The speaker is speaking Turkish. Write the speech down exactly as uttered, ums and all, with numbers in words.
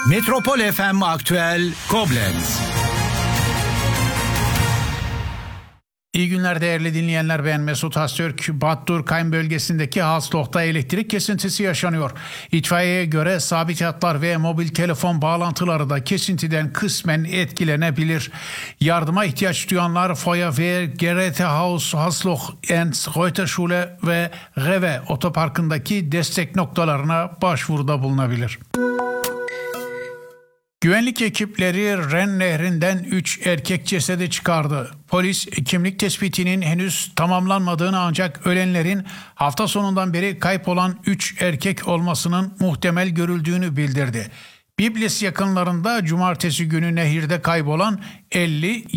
Metropol F M Aktüel Koblenz. İyi günler değerli dinleyenler, ben Mesut Astürk. Bad Dürkheim bölgesindeki Haslok'ta elektrik kesintisi yaşanıyor. İtfaiyeye göre sabit hatlar ve mobil telefon bağlantıları da kesintiden kısmen etkilenebilir. Yardıma ihtiyaç duyanlar Feuerwehr, Gerätehaus, Haslok, Enz, Reuterschule ve Rewe otoparkındaki destek noktalarına başvuruda bulunabilir. Güvenlik ekipleri Ren Nehri'nden üç erkek cesedi çıkardı. Polis kimlik tespitinin henüz tamamlanmadığını ancak ölenlerin hafta sonundan beri kayıp olan üç erkek olmasının muhtemel görüldüğünü bildirdi. Biblis yakınlarında cumartesi günü nehirde kaybolan elli